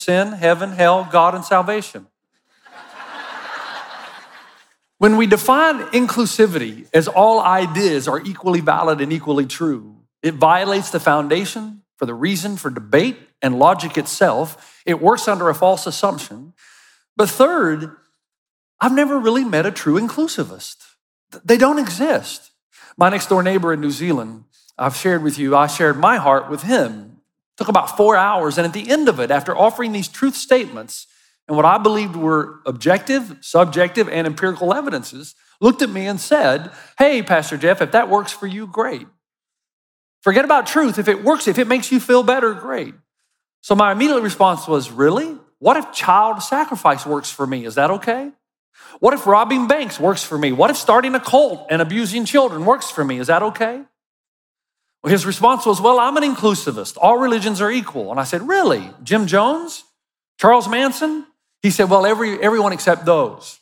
sin, heaven, hell, God, and salvation. When we define inclusivity as all ideas are equally valid and equally true, it violates the foundation for the reason for debate and logic itself. It works under a false assumption. But third, I've never really met a true inclusivist. They don't exist. My next door neighbor in New Zealand, I've shared with you, I shared my heart with him. It took about 4 hours. And at the end of it, after offering these truth statements and what I believed were objective, subjective, and empirical evidences, looked at me and said, hey, Pastor Jeff, if that works for you, great. Forget about truth. If it works, if it makes you feel better, great. So my immediate response was, really? What if child sacrifice works for me? Is that okay? What if robbing banks works for me? What if starting a cult and abusing children works for me? Is that okay? Well, his response was, well, I'm an inclusivist. All religions are equal. And I said, really? Jim Jones? Charles Manson? He said, well, everyone except those.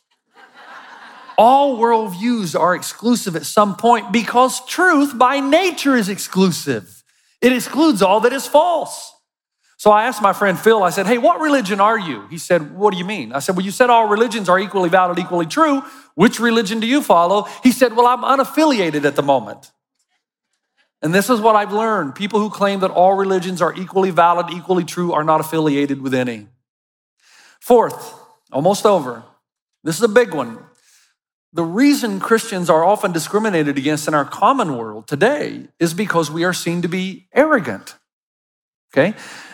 All worldviews are exclusive at some point because truth by nature is exclusive. It excludes all that is false. So I asked my friend Phil, I said, hey, what religion are you? He said, what do you mean? I said, well, you said all religions are equally valid, equally true. Which religion do you follow? He said, well, I'm unaffiliated at the moment. And this is what I've learned. People who claim that all religions are equally valid, equally true, are not affiliated with any. Fourth, almost over. This is a big one. The reason Christians are often discriminated against in our common world today is because we are seen to be arrogant. Okay?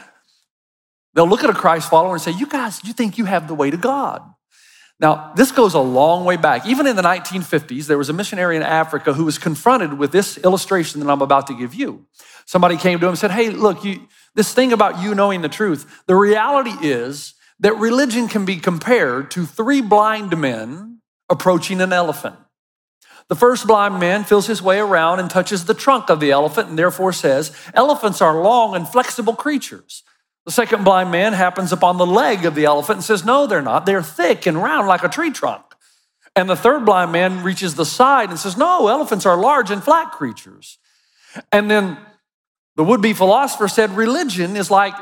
They'll look at a Christ follower and say, you guys, you think you have the way to God. Now, this goes a long way back. Even in the 1950s, there was a missionary in Africa who was confronted with this illustration that I'm about to give you. Somebody came to him and said, hey, look, this thing about you knowing the truth, the reality is that religion can be compared to 3 blind men approaching an elephant. The first blind man feels his way around and touches the trunk of the elephant and therefore says, elephants are long and flexible creatures. The second blind man happens upon the leg of the elephant and says, no, they're not. They're thick and round like a tree trunk. And the third blind man reaches the side and says, no, elephants are large and flat creatures. And then the would-be philosopher said, religion is like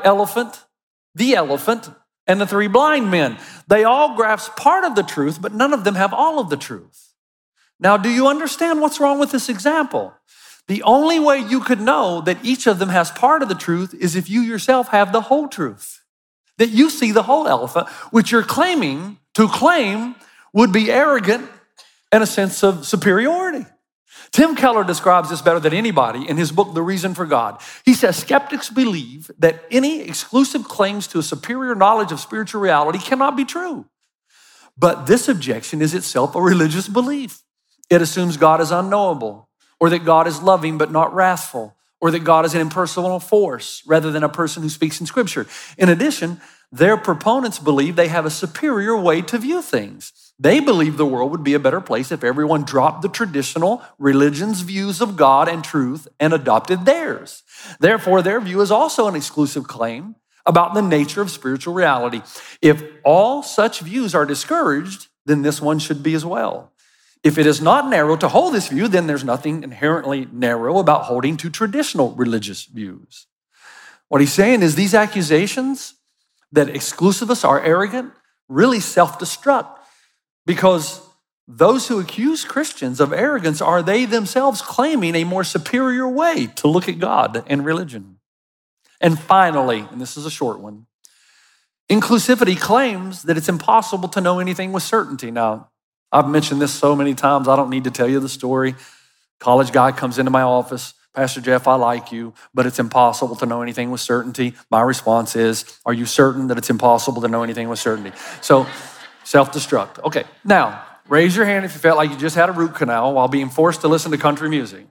the elephant, and the 3 blind men. They all grasp part of the truth, but none of them have all of the truth. Now, do you understand what's wrong with this example? The only way you could know that each of them has part of the truth is if you yourself have the whole truth. That you see the whole elephant, which you're claiming to claim would be arrogant and a sense of superiority. Tim Keller describes this better than anybody in his book, The Reason for God. He says, skeptics believe that any exclusive claims to a superior knowledge of spiritual reality cannot be true. But this objection is itself a religious belief. It assumes God is unknowable, or that God is loving but not wrathful, or that God is an impersonal force rather than a person who speaks in Scripture. In addition, their proponents believe they have a superior way to view things. They believe the world would be a better place if everyone dropped the traditional religion's views of God and truth and adopted theirs. Therefore, their view is also an exclusive claim about the nature of spiritual reality. If all such views are discouraged, then this one should be as well. If it is not narrow to hold this view, then there's nothing inherently narrow about holding to traditional religious views. What he's saying is these accusations that exclusivists are arrogant really self-destruct, because those who accuse Christians of arrogance are they themselves claiming a more superior way to look at God and religion. And finally, and this is a short one, inclusivity claims that it's impossible to know anything with certainty. Now, I've mentioned this so many times, I don't need to tell you the story. College guy comes into my office, Pastor Jeff, I like you, but it's impossible to know anything with certainty. My response is, are you certain that it's impossible to know anything with certainty? So, self-destruct. Okay, now, raise your hand if you felt like you just had a root canal while being forced to listen to country music.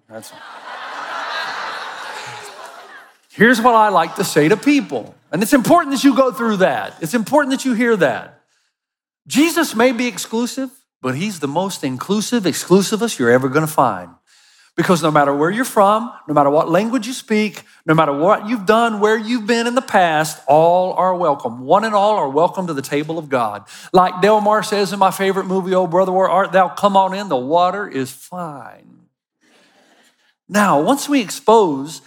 Here's what I like to say to people, and it's important that you go through that. It's important that you hear that. Jesus may be exclusive, but he's the most inclusive exclusivist you're ever going to find. Because no matter where you're from, no matter what language you speak, no matter what you've done, where you've been in the past, all are welcome. One and all are welcome to the table of God. Like Delmar says in my favorite movie, Oh Brother, Where Art Thou? Come on in, the water is fine. Now, once we expose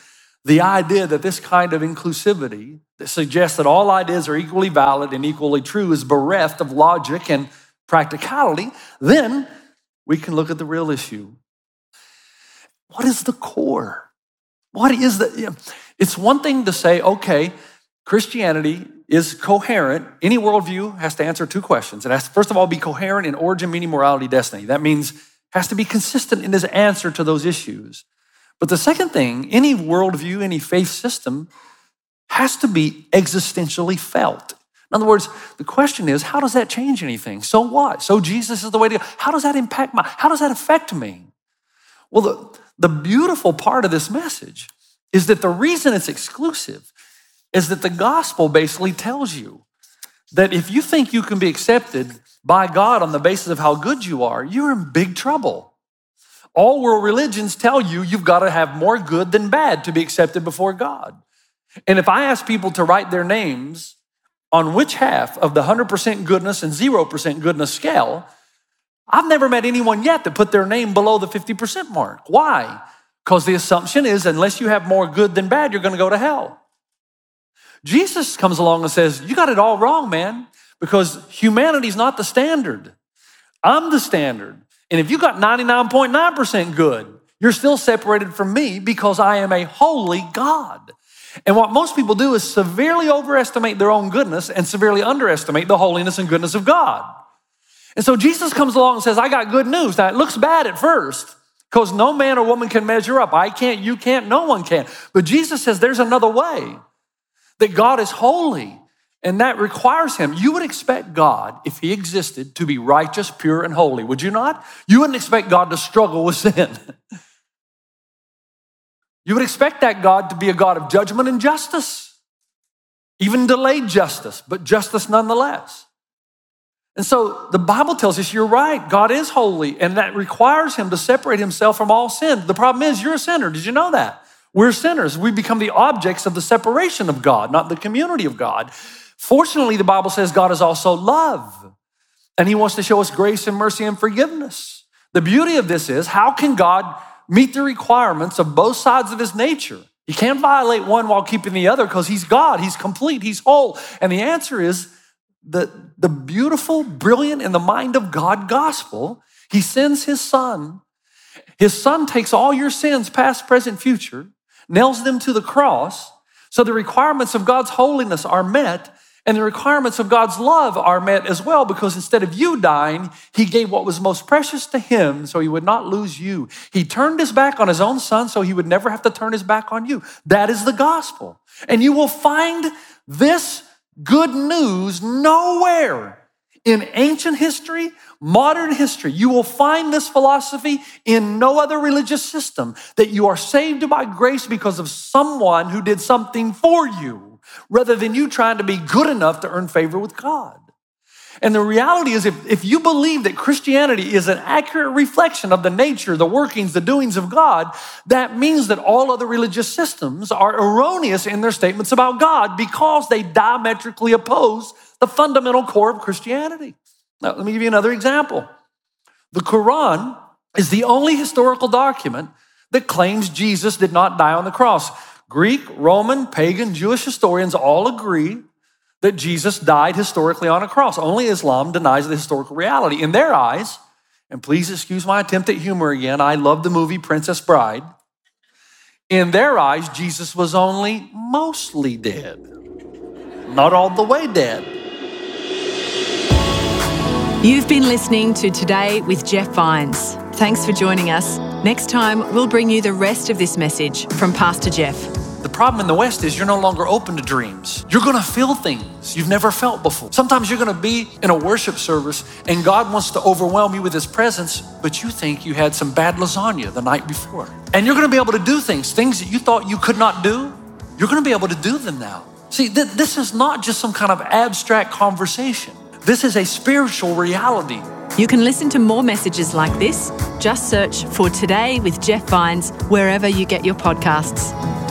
the idea that this kind of inclusivity that suggests that all ideas are equally valid and equally true is bereft of logic and practicality, then we can look at the real issue. What is the core? What is it's one thing to say, okay, Christianity is coherent. Any worldview has to answer two questions. It has to, first of all, be coherent in origin, meaning, morality, destiny. That means it has to be consistent in its answer to those issues. But the second thing, any worldview, any faith system has to be existentially felt. In other words, the question is, how does that change anything? So what? So Jesus is the way to go. How does that impact how does that affect me? Well, the beautiful part of this message is that the reason it's exclusive is that the gospel basically tells you that if you think you can be accepted by God on the basis of how good you are, you're in big trouble. All world religions tell you you've got to have more good than bad to be accepted before God. And if I ask people to write their names on which half of the 100% goodness and 0% goodness scale, I've never met anyone yet that put their name below the 50% mark. Why? Because the assumption is unless you have more good than bad, you're going to go to hell. Jesus comes along and says, you got it all wrong, man, because humanity's not the standard. I'm the standard. And if you got 99.9% good, you're still separated from me because I am a holy God. And what most people do is severely overestimate their own goodness and severely underestimate the holiness and goodness of God. And so Jesus comes along and says, I got good news. Now, it looks bad at first because no man or woman can measure up. I can't, you can't, no one can. But Jesus says there's another way, that God is holy, and that requires him. You would expect God, if he existed, to be righteous, pure, and holy, would you not? You wouldn't expect God to struggle with sin. You would expect that God to be a God of judgment and justice, even delayed justice, but justice nonetheless. And so the Bible tells us you're right. God is holy, and that requires him to separate himself from all sin. The problem is you're a sinner. Did you know that? We're sinners. We become the objects of the separation of God, not the community of God. Fortunately, the Bible says God is also love, and he wants to show us grace and mercy and forgiveness. The beauty of this is, how can God meet the requirements of both sides of his nature? He can't violate one while keeping the other because he's God, he's complete, he's whole. And the answer is the beautiful, brilliant, in the mind of God gospel. He sends his son. His son takes all your sins, past, present, future, nails them to the cross, so the requirements of God's holiness are met, and the requirements of God's love are met as well, because instead of you dying, he gave what was most precious to him so he would not lose you. He turned his back on his own son so he would never have to turn his back on you. That is the gospel. And you will find this good news nowhere in ancient history, modern history. You will find this philosophy in no other religious system, that you are saved by grace because of someone who did something for you, rather than you trying to be good enough to earn favor with God. And the reality is, if you believe that Christianity is an accurate reflection of the nature, the workings, the doings of God, that means that all other religious systems are erroneous in their statements about God because they diametrically oppose the fundamental core of Christianity. Now, let me give you another example. The Quran is the only historical document that claims Jesus did not die on the cross. Greek, Roman, pagan, Jewish historians all agree that Jesus died historically on a cross. Only Islam denies the historical reality. In their eyes, and please excuse my attempt at humor again, I love the movie Princess Bride. In their eyes, Jesus was only mostly dead, not all the way dead. You've been listening to Today with Jeff Vines. Thanks for joining us. Next time, we'll bring you the rest of this message from Pastor Jeff. The problem in the West is you're no longer open to dreams. You're going to feel things you've never felt before. Sometimes you're going to be in a worship service and God wants to overwhelm you with his presence, but you think you had some bad lasagna the night before. And you're going to be able to do things that you thought you could not do. You're going to be able to do them now. See, this is not just some kind of abstract conversation. This is a spiritual reality. You can listen to more messages like this. Just search for Today with Jeff Vines wherever you get your podcasts.